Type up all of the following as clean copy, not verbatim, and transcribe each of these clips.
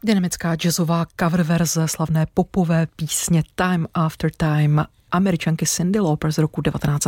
Dynamická jazzová coververze slavné popové písně Time After Time Američanky Cyndi Lauper z roku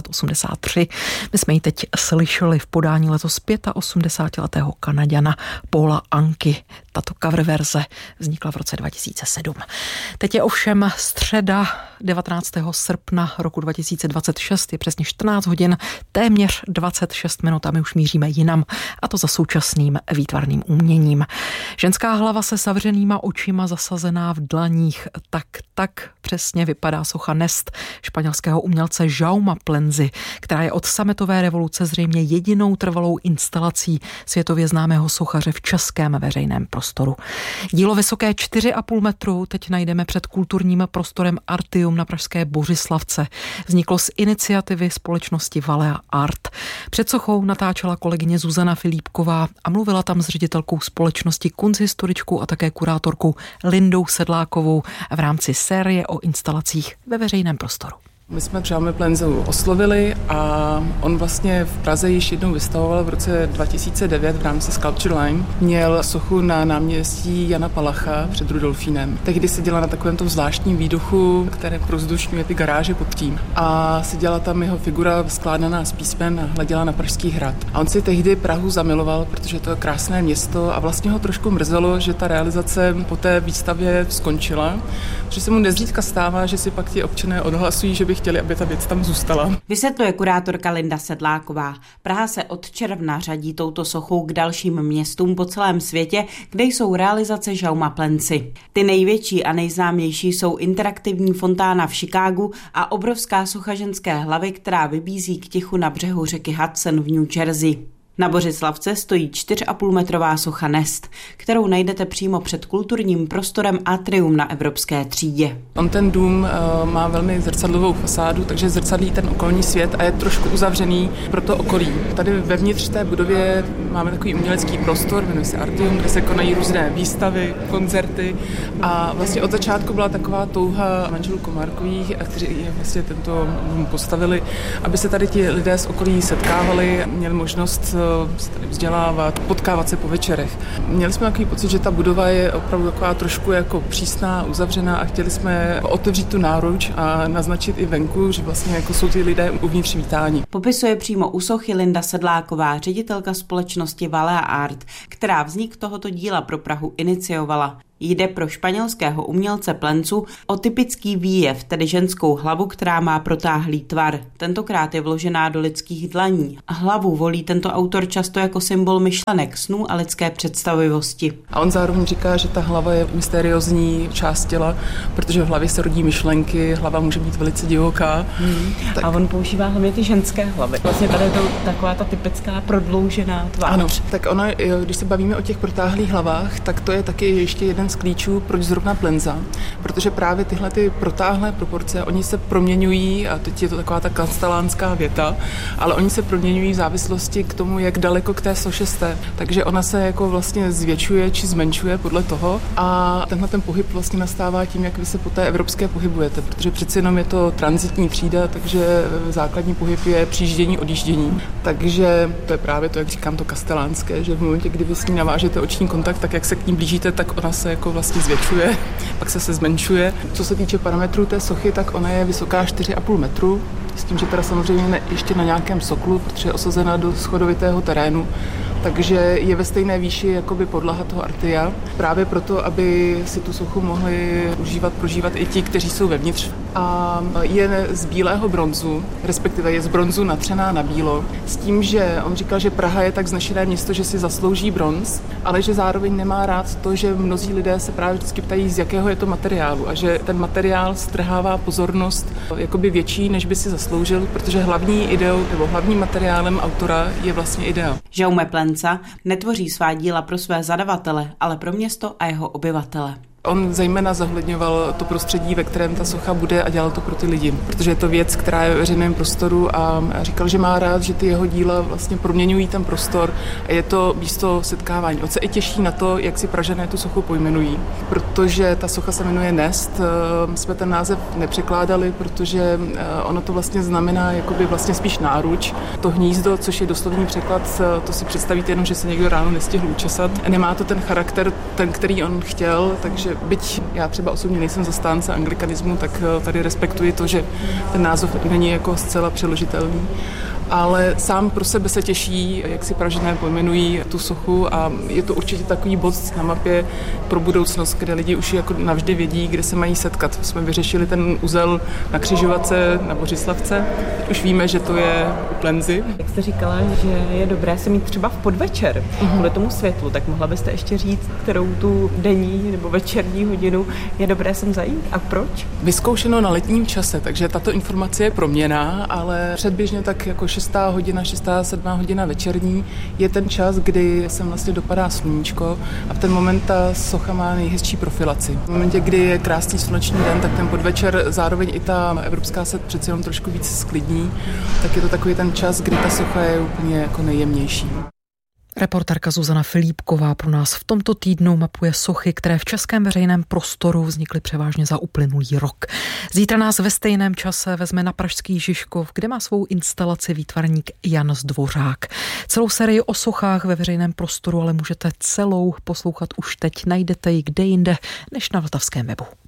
1983. My jsme ji teď slyšeli v podání letos 85letého Kanaďana Paula Anky. Tato coververze vznikla v roce 2007. Teď je ovšem středa 19. srpna roku 2026, je přesně 14 hodin, téměř 26 minut a my už míříme jinam, a to za současným výtvarným uměním. Ženská hlava se zavřenýma očima zasazená v dlaních, tak přesně vypadá socha Nest španělského umělce Jauma Plenzy, která je od sametové revoluce zřejmě jedinou trvalou instalací světově známého sochaře v českém veřejném prostoru. Dílo vysoké 4,5 metru teď najdeme před kulturním prostorem Artium na pražské Bořislavce. Vzniklo z iniciativy společnosti Valea Art. Před sochou natáčela kolegyně Zuzana Filipková a mluvila tam s ředitelkou společnosti, kunsthistoričkou a také kurátorkou Lindou Sedlákovou v rámci série o instalacích ve veřejném prostoru. My jsme Jaume Plenzu oslovili a on vlastně v Praze již jednou vystavoval v roce 2009 v rámci Sculpture Line. Měl sochu na náměstí Jana Palacha před Rudolfínem. Tehdy seděla na takovém tom zvláštním výduchu, které prozdušňuje ty garáže pod tím. A seděla tam jeho figura skládaná z písmen a hleděla na Pražský hrad. A on si tehdy Prahu zamiloval, protože to je krásné město a vlastně ho trošku mrzelo, že ta realizace po té výstavě skončila. Že se mu nezřídka stává, že si pak ti občané odhlasují, že by chtěli, aby ta věc tam zůstala. Vysvětluje kurátorka Linda Sedláková. Praha se od června řadí touto sochou k dalším městům po celém světě, kde jsou realizace Jauma Plenzy. Ty největší a nejznámější jsou interaktivní fontána v Chicagu a obrovská socha ženské hlavy, která vybízí k tichu na břehu řeky Hudson v New Jersey. Na Bořislavce stojí 4,5 metrová socha Nest, kterou najdete přímo před kulturním prostorem Atrium na Evropské třídě. On ten dům má velmi zrcadlovou fasádu, takže zrcadlí ten okolní svět a je trošku uzavřený pro to okolí. Tady vevnitř té budově máme takový umělecký prostor, jmenuje se Artium, kde se konají různé výstavy, koncerty a vlastně od začátku byla taková touha manželů Komárkových, kteří vlastně tento dům postavili, aby se tady ti lidé z okolí setkávali, měli možnost se tady vzdělávat, potkávat se po večerech. Měli jsme takový pocit, že ta budova je opravdu taková trošku jako přísná, uzavřená a chtěli jsme otevřít tu náruč a naznačit i venku, že vlastně jako jsou ty lidé uvnitř vítáni. Popisuje přímo u sochy Linda Sedláková, ředitelka společnosti Valea Art, která vznik tohoto díla pro Prahu iniciovala. Jde pro španělského umělce Plenzu o typický výjev, tedy ženskou hlavu, která má protáhlý tvar. Tentokrát je vložená do lidských dlaní. Hlavu volí tento autor často jako symbol myšlenek, snů a lidské představivosti. A on zároveň říká, že ta hlava je mysteriózní část těla, protože v hlavě se rodí myšlenky, hlava může být velice divoká. Tak. A on používá hlavně ty ženské hlavy. Vlastně tady je to taková ta typická prodloužená tvář. Ano, tak ono, když se bavíme o těch protáhlých hlavách, tak to je taky ještě jeden z klíčů, proč zrovna Plenza, protože právě tyhle ty protáhlé proporce, oni se proměňují, a teď je to taková ta kastelánská věta, ale oni se proměňují v závislosti k tomu, jak daleko k té soše jste. Takže ona se jako vlastně zvětšuje či zmenšuje podle toho a tenhle ten pohyb vlastně nastává tím, jak vy se po té evropské pohybujete, protože přeci jenom je to tranzitní třída, takže základní pohyb je přijíždění, odjíždění. Takže to je právě to, jak říkám, to kastelánské, že v momentě, kdy vy s ní navážete oční kontakt, tak jak se k ní blížíte, tak ona se jako vlastně zvětšuje, pak se zmenšuje. Co se týče parametrů té sochy, tak ona je vysoká 4,5 metru, s tím, že teda samozřejmě ještě na nějakém soklu, protože je osazena do schodovitého terénu, takže je ve stejné výši jakoby podlaha toho Artia. Právě proto, aby si tu sochu mohli prožívat i ti, kteří jsou vevnitř. A je z bílého bronzu, respektive je z bronzu natřená na bílo, s tím, že on říkal, že Praha je tak vznešené město, že si zaslouží bronz, ale že zároveň nemá rád to, že mnozí lidé se právě vždycky ptají, z jakého je to materiálu a že ten materiál strhává pozornost jakoby větší, než by si zasloužil, protože hlavní ideou nebo hlavním materiálem autora je vlastně idea. Jaume Plenza netvoří svá díla pro své zadavatele, ale pro město a jeho obyvatele. On zejména zohledňoval to prostředí, ve kterém ta socha bude a dělal to pro ty lidi, protože je to věc, která je ve veřejném prostoru a říkal, že má rád, že ty jeho díla vlastně proměňují ten prostor a je to místo setkávání. On se i těší na to, jak si Pražané tu sochu pojmenují, protože ta socha se jmenuje Nest. Jsme ten název nepřekládali, protože ono to vlastně znamená jakoby vlastně spíš náruč. To hnízdo, což je doslovný překlad, to si představíte jenom, že se někdo ráno nestihl učesat. Nemá to ten charakter, ten, který on chtěl, takže byť já třeba osobně nejsem zastánce anglikanismu, tak tady respektuji to, že ten název není jako zcela přeložitelný. Ale sám pro sebe se těší, jak si Pražané pojmenují tu sochu a je to určitě takový bod na mapě pro budoucnost, kde lidi už jako navždy vědí, kde se mají setkat. Jsme vyřešili ten uzel na Křižovatce, na Bořislavce. Teď už víme, že to je u Plenzy. Jak jste říkala, že je dobré se mít třeba v podvečer kvůli tomu světlu, tak mohla byste ještě říct, kterou tu denní nebo večerní hodinu je dobré sem zajít a proč? Vyzkoušeno na letním čase, takže tato informace je proměnná, ale předběžně tak jako 6. hodina, 7. hodina večerní je ten čas, kdy sem vlastně dopadá sluníčko a v ten moment ta socha má nejhezčí profilaci. V momentě, kdy je krásný sluneční den, tak ten podvečer zároveň i ta evropská se přeci jenom trošku víc sklidní, tak je to takový ten čas, kdy ta socha je úplně jako nejjemnější. Reportérka Zuzana Filipková pro nás v tomto týdnu mapuje sochy, které v českém veřejném prostoru vznikly převážně za uplynulý rok. Zítra nás ve stejném čase vezme na pražský Žižkov, kde má svou instalaci výtvarník Jan Zdvořák. Celou sérii o sochách ve veřejném prostoru ale můžete celou poslouchat už teď. Najdete ji kde jinde než na Vltavském webu.